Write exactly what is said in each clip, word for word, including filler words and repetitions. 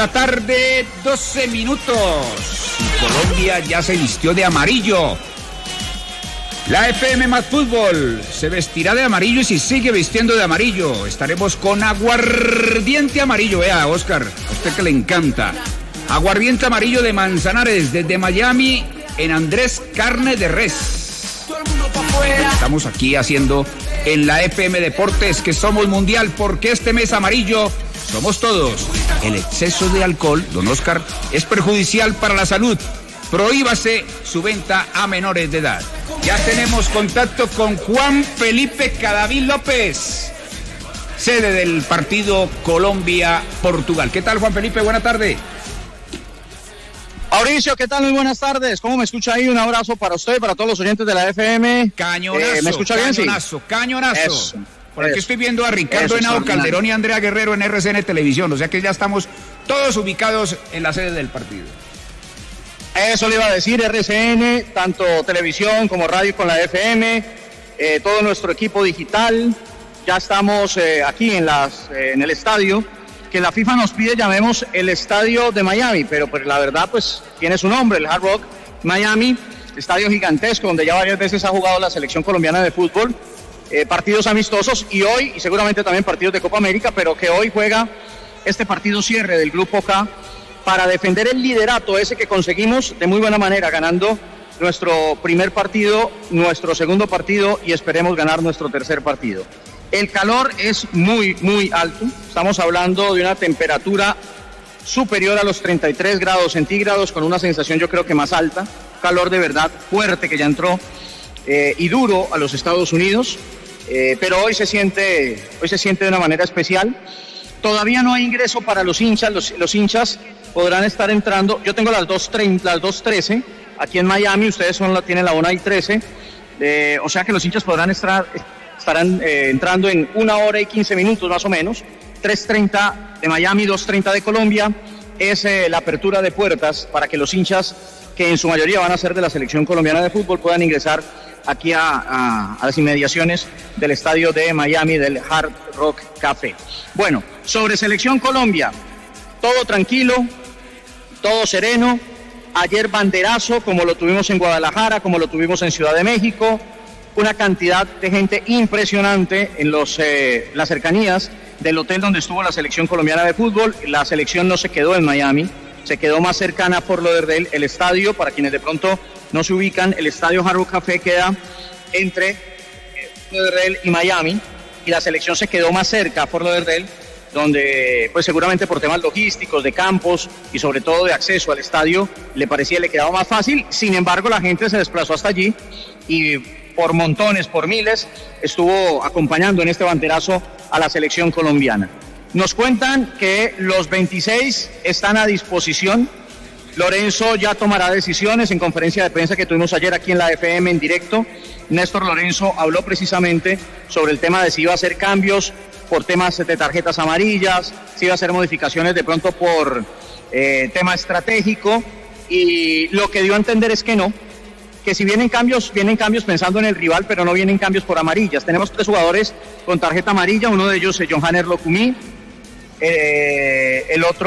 la tarde, doce minutos. Y Colombia ya se vistió de amarillo. La F M Más Fútbol se vestirá de amarillo y si sigue vistiendo de amarillo, estaremos con aguardiente amarillo. Vea, Oscar, a usted que le encanta. Aguardiente amarillo de Manzanares, desde Miami, en Andrés Carne de Res. Estamos aquí haciendo en la F M Deportes que somos mundial, porque este mes amarillo somos todos. El exceso de alcohol, don Oscar, es perjudicial para la salud. Prohíbase su venta a menores de edad. Ya tenemos contacto con Juan Felipe Cadavid López, sede del partido Colombia-Portugal. ¿Qué tal, Juan Felipe? Buena tarde. Mauricio, ¿qué tal? Muy buenas tardes. ¿Cómo me escucha ahí? Un abrazo para usted y para todos los oyentes de la F M. Cañonazo. Eh, ¿Me escucha bien? Cañonazo, sí. Cañonazo. Eso, Por aquí eso, estoy viendo a Ricardo Henao Calderón y Andrea Guerrero en R C N Televisión. O sea que ya estamos todos ubicados en la sede del partido. Eso le iba a decir, R C N, tanto televisión como radio con la F M, eh, todo nuestro equipo digital. Ya estamos eh, aquí en, las, eh, en el estadio, que la FIFA nos pide llamemos el estadio de Miami, pero pues la verdad pues tiene su nombre, el Hard Rock Miami, estadio gigantesco donde ya varias veces ha jugado la selección colombiana de fútbol, eh, partidos amistosos y hoy, y seguramente también partidos de Copa América, pero que hoy juega este partido cierre del Grupo K, para defender el liderato ese que conseguimos de muy buena manera, ganando nuestro primer partido, nuestro segundo partido y esperemos ganar nuestro tercer partido. El calor es muy, muy alto. Estamos hablando de una temperatura superior a los treinta y tres grados centígrados, con una sensación yo creo que más alta. Calor de verdad fuerte que ya entró eh, y duro a los Estados Unidos, eh, pero hoy se siente, hoy se siente de una manera especial. Todavía no hay ingreso para los hinchas, los, los hinchas podrán estar entrando. Yo tengo las dos trece aquí en Miami, ustedes son la, tienen la una y trece, eh, o sea que los hinchas podrán estar, estarán eh, entrando en una hora y quince minutos más o menos. Tres treinta de Miami, dos treinta de Colombia, es eh, la apertura de puertas para que los hinchas, que en su mayoría van a ser de la selección colombiana de fútbol, puedan ingresar aquí a, a, a las inmediaciones del estadio de Miami, del Hard Rock Café. Bueno, sobre Selección Colombia, todo tranquilo, todo sereno. Ayer banderazo, como lo tuvimos en Guadalajara, como lo tuvimos en Ciudad de México, una cantidad de gente impresionante en los, eh, las cercanías del hotel donde estuvo la Selección Colombiana de Fútbol. La selección no se quedó en Miami, se quedó más cercana a Fort Lauderdale. El estadio, para quienes de pronto no se ubican, el estadio Hard Rock Café queda entre eh, Fort Lauderdale y Miami, y la selección se quedó más cerca a Fort Lauderdale, donde pues seguramente por temas logísticos, de campos y sobre todo de acceso al estadio, le parecía, le quedaba más fácil. Sin embargo, la gente se desplazó hasta allí y por montones, por miles, estuvo acompañando en este banderazo a la selección colombiana. Nos cuentan que los veintiséis están a disposición. Lorenzo ya tomará decisiones. En conferencia de prensa que tuvimos ayer aquí en la F M en directo, Néstor Lorenzo habló precisamente sobre el tema de si iba a hacer cambios por temas de tarjetas amarillas, si iba a hacer modificaciones de pronto por eh, tema estratégico, y lo que dio a entender es que no, que si vienen cambios, vienen cambios pensando en el rival, pero no vienen cambios por amarillas. Tenemos tres jugadores con tarjeta amarilla, uno de ellos es Johanner Locumí, eh, el otro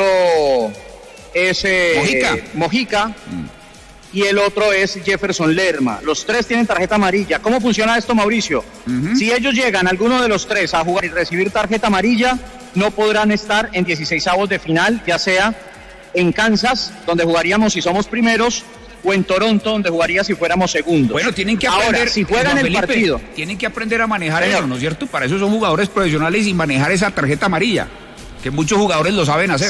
es eh, Mojica, Mojica mm. y el otro es Jefferson Lerma. Los tres tienen tarjeta amarilla. ¿Cómo funciona esto, Mauricio? Uh-huh. Si ellos llegan, alguno de los tres, a jugar y recibir tarjeta amarilla, no podrán estar en dieciseisavos de final, ya sea en Kansas, donde jugaríamos si somos primeros, o en Toronto, donde jugaría si fuéramos segundos. Bueno, tienen que aprender. Ahora, si juegan Juan el Felipe, partido, tienen que aprender a manejar Señor. eso, ¿no es cierto? Para eso son jugadores profesionales y manejar esa tarjeta amarilla, que muchos jugadores lo saben hacer.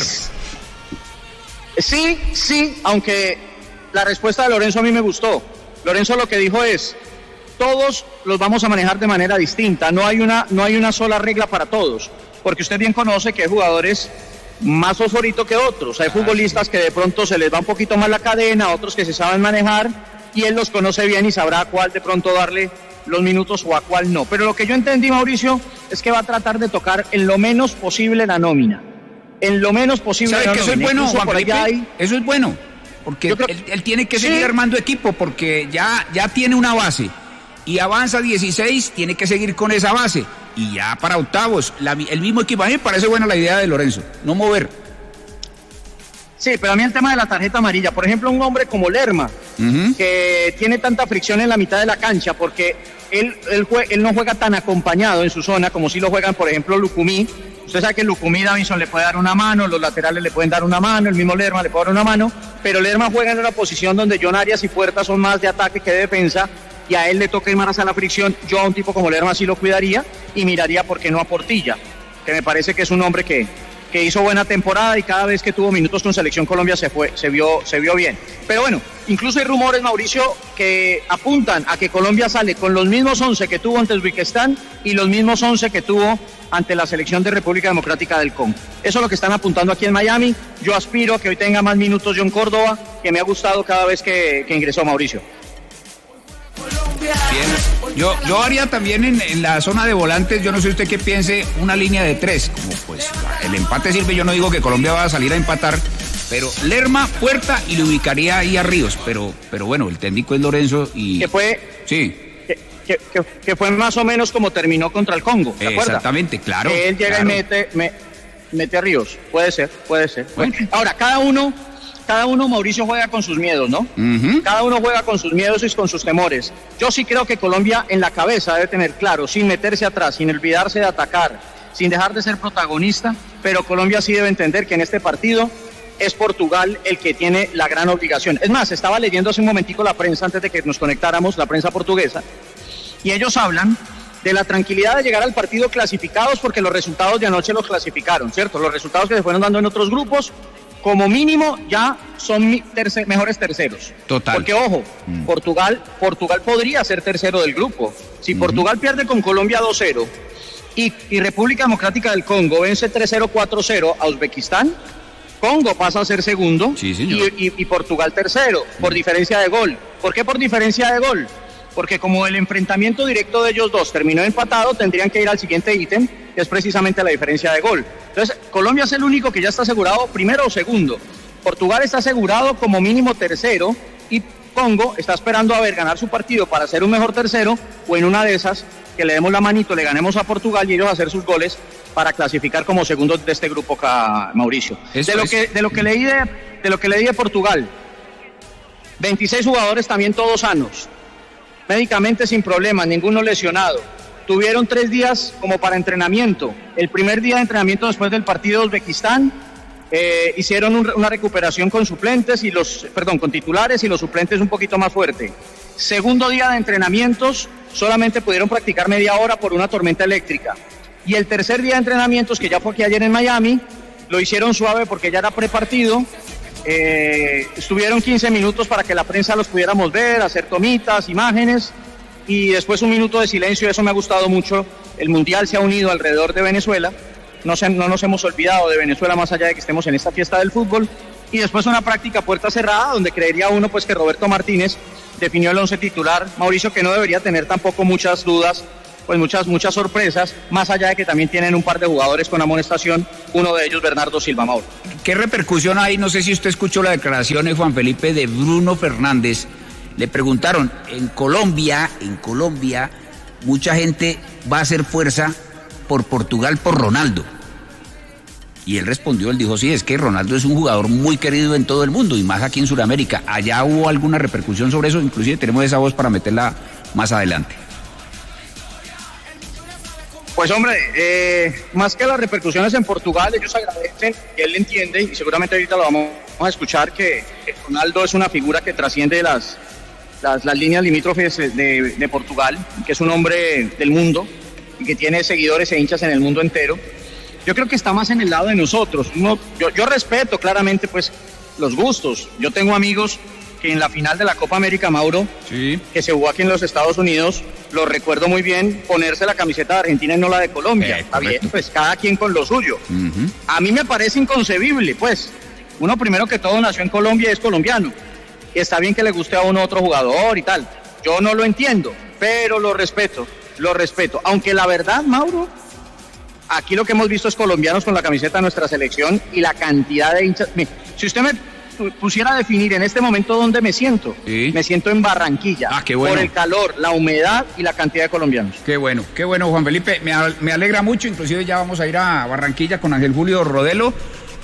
Sí, sí, aunque la respuesta de Lorenzo a mí me gustó. Lorenzo lo que dijo es, todos los vamos a manejar de manera distinta, no hay una, no hay una sola regla para todos, porque usted bien conoce que hay jugadores más fosforito que otros, hay futbolistas que de pronto se les va un poquito más la cadena, otros que se saben manejar, y él los conoce bien y sabrá a cuál de pronto darle los minutos o a cuál no. Pero lo que yo entendí, Mauricio, es que va a tratar de tocar en lo menos posible la nómina, en lo menos posible. ¿Sabe la que nómina? Eso es bueno, Incluso Juan Felipe? Hay... Eso es bueno, porque creo... él, él tiene que seguir sí. armando equipo, porque ya, ya tiene una base, y avanza dieciséis, tiene que seguir con esa base, y ya para octavos, la, el mismo equipo. A mí me parece buena la idea de Lorenzo, no mover. Sí, pero a mí el tema de la tarjeta amarilla, por ejemplo, un hombre como Lerma, uh-huh. que tiene tanta fricción en la mitad de la cancha, porque él, él, jue, él no juega tan acompañado en su zona como si lo juegan, por ejemplo, Lucumí. Usted sabe que Lucumí, Davinson le puede dar una mano, los laterales le pueden dar una mano, el mismo Lerma le puede dar una mano, pero Lerma juega en una posición donde John Arias y Puerta son más de ataque que de defensa, y a él le toca ir más a la fricción. Yo a un tipo como Lerma sí lo cuidaría y miraría por qué no a Portilla, que me parece que es un hombre que... que hizo buena temporada y cada vez que tuvo minutos con Selección Colombia se fue, se vio, se vio bien. Pero bueno, incluso hay rumores, Mauricio, que apuntan a que Colombia sale con los mismos once que tuvo ante Uzbekistán y los mismos once que tuvo ante la Selección de República Democrática del Congo. Eso es lo que están apuntando aquí en Miami. Yo aspiro a que hoy tenga más minutos John Córdoba, que me ha gustado cada vez que, que ingresó Mauricio. Bien, yo, yo haría también en, en la zona de volantes, yo no sé usted qué piense, una línea de tres, como pues el empate sirve, yo no digo que Colombia va a salir a empatar, pero Lerma, Puerta y le ubicaría ahí a Ríos, pero, pero bueno, el técnico es Lorenzo y... Que fue... Sí. Que, que, que, que fue más o menos como terminó contra el Congo, ¿se acuerda? Exactamente, claro. Que él llega claro. y mete, me, mete a Ríos, puede ser, puede ser. Bueno. Ahora, cada uno... Cada uno, Mauricio, juega con sus miedos, ¿no? Uh-huh. Cada uno juega con sus miedos y con sus temores. Yo sí creo que Colombia en la cabeza debe tener claro, sin meterse atrás, sin olvidarse de atacar, sin dejar de ser protagonista, pero Colombia sí debe entender que en este partido es Portugal el que tiene la gran obligación. Es más, estaba leyendo hace un momentico la prensa antes de que nos conectáramos, la prensa portuguesa, y ellos hablan de la tranquilidad de llegar al partido clasificados porque los resultados de anoche los clasificaron, ¿cierto? Los resultados que se fueron dando en otros grupos, como mínimo ya son tercer, mejores terceros. Total. Porque ojo, mm. Portugal, Portugal podría ser tercero del grupo. Si mm-hmm. Portugal pierde con Colombia dos cero y, y República Democrática del Congo vence tres cero, cuatro cero a Uzbekistán, Congo pasa a ser segundo sí, y, y, y Portugal tercero, mm. por diferencia de gol. ¿Por qué por diferencia de gol? Porque como el enfrentamiento directo de ellos dos terminó empatado, tendrían que ir al siguiente ítem, que es precisamente la diferencia de gol. Entonces, Colombia es el único que ya está asegurado primero o segundo. Portugal está asegurado como mínimo tercero y Congo está esperando a ver ganar su partido para ser un mejor tercero o en una de esas que le demos la manito, le ganemos a Portugal y ellos hacer sus goles para clasificar como segundos de este grupo acá, Mauricio. De lo, que, de, lo que leí de, de lo que leí de Portugal, veintiséis jugadores también todos sanos, médicamente sin problemas, ninguno lesionado. Tuvieron tres días como para entrenamiento. El primer día de entrenamiento después del partido de Uzbekistán, eh, hicieron un, una recuperación con suplentes y los, perdón, con titulares y los suplentes un poquito más fuerte. Segundo día de entrenamientos, solamente pudieron practicar media hora por una tormenta eléctrica. Y el tercer día de entrenamientos, que ya fue aquí ayer en Miami, lo hicieron suave porque ya era prepartido. Eh, estuvieron quince minutos para que la prensa los pudiéramos ver, hacer tomitas, imágenes. Y después un minuto de silencio, eso me ha gustado mucho. El Mundial se ha unido alrededor de Venezuela, no, se, no nos hemos olvidado de Venezuela más allá de que estemos en esta fiesta del fútbol. Y después una práctica puerta cerrada, donde creería uno pues que Roberto Martínez definió el once titular. Mauricio, que no debería tener tampoco muchas dudas, pues muchas, muchas sorpresas, más allá de que también tienen un par de jugadores con amonestación, uno de ellos Bernardo Silva, Mauro. ¿Qué repercusión hay? No sé si usted escuchó la declaración de Juan Felipe de Bruno Fernández. Le preguntaron, en Colombia, en Colombia, mucha gente va a hacer fuerza por Portugal, por Ronaldo. Y él respondió, él dijo, sí, es que Ronaldo es un jugador muy querido en todo el mundo, y más aquí en Sudamérica. ¿Allá hubo alguna repercusión sobre eso? Inclusive tenemos esa voz para meterla más adelante. Pues hombre, eh, más que las repercusiones en Portugal, ellos agradecen, y él entiende, y seguramente ahorita lo vamos a escuchar, que, que Ronaldo es una figura que trasciende las... Las, las líneas limítrofes de, de Portugal, que es un hombre del mundo y que tiene seguidores e hinchas en el mundo entero. Yo creo que está más en el lado de nosotros. Uno, yo, yo respeto claramente pues los gustos. Yo tengo amigos que en la final de la Copa América, Mauro, sí, que se jugó aquí en los Estados Unidos, lo recuerdo muy bien, ponerse la camiseta de Argentina y no la de Colombia. Eh, está bien, pues cada quien con lo suyo. Uh-huh. A mí me parece inconcebible, pues. Uno primero que todo nació en Colombia y es colombiano. Está bien que le guste a uno otro jugador y tal. Yo no lo entiendo, pero lo respeto, lo respeto. Aunque la verdad, Mauro, aquí lo que hemos visto es colombianos con la camiseta de nuestra selección y la cantidad de hinchas. Si usted me pusiera a definir en este momento dónde me siento, ¿sí? Me siento en Barranquilla. Ah, qué bueno. Por el calor, la humedad y la cantidad de colombianos. Qué bueno, qué bueno, Juan Felipe. Me, me alegra mucho, inclusive ya vamos a ir a Barranquilla con Ángel Julio Rodelo.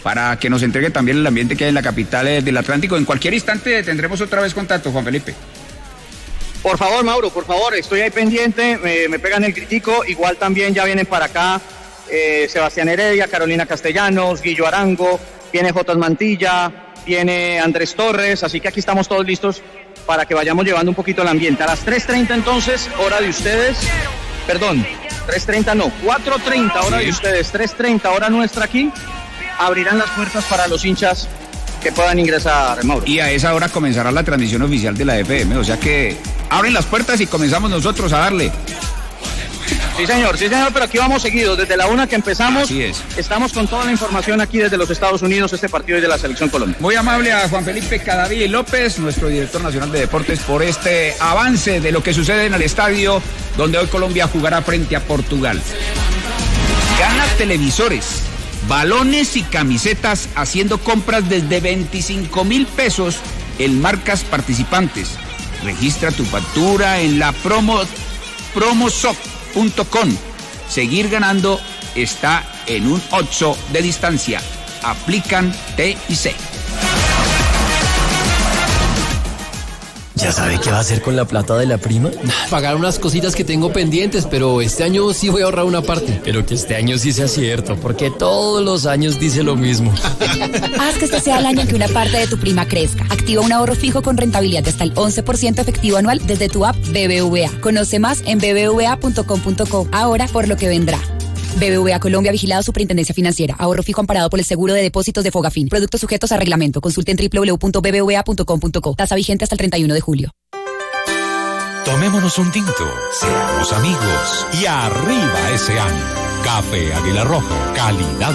para que nos entregue también el ambiente que hay en la capital eh, del Atlántico. En cualquier instante tendremos otra vez contacto, Juan Felipe. Por favor, Mauro, por favor, estoy ahí pendiente, me, me pegan el critico, igual también ya vienen para acá eh, Sebastián Heredia, Carolina Castellanos, Guillo Arango, viene J. Mantilla, viene Andrés Torres, así que aquí estamos todos listos para que vayamos llevando un poquito el ambiente. A las tres treinta entonces, hora de ustedes, perdón, tres treinta no, cuatro treinta hora sí. de ustedes, tres treinta hora nuestra aquí, abrirán las puertas para los hinchas que puedan ingresar, Mauro. Y a esa hora comenzará la transmisión oficial de la F M, o sea que abren las puertas y comenzamos nosotros a darle. Sí, señor, sí, señor, pero aquí vamos seguidos, desde la una que empezamos. Así es. Estamos con toda la información aquí desde los Estados Unidos, este partido de la Selección Colombia. Muy amable a Juan Felipe Cadavid López, nuestro director nacional de deportes, por este avance de lo que sucede en el estadio, donde hoy Colombia jugará frente a Portugal. Gana televisores, balones y camisetas haciendo compras desde veinticinco mil pesos en marcas participantes. Registra tu factura en la promo promosop punto com. Seguir ganando está en un ocho de distancia. Aplican T y C. ¿Ya sabe qué va a hacer con la plata de la prima? Pagar unas cositas que tengo pendientes, pero este año sí voy a ahorrar una parte. Pero que este año sí sea cierto, porque todos los años dice lo mismo. Haz que este sea el año en que una parte de tu prima crezca. Activa un ahorro fijo con rentabilidad de hasta el once por ciento efectivo anual desde tu app B B V A. Conoce más en b b v a punto com punto co. Ahora por lo que vendrá. B B V A Colombia, vigilado Superintendencia Financiera. Ahorro fijo amparado por el seguro de depósitos de Fogafín. Productos sujetos a reglamento. Consulte en doble u doble u doble u punto b b v a punto com punto co. Tasa vigente hasta el treinta y uno de julio. Tomémonos un tinto, seamos amigos y arriba ese año. Café Águila Roja, calidad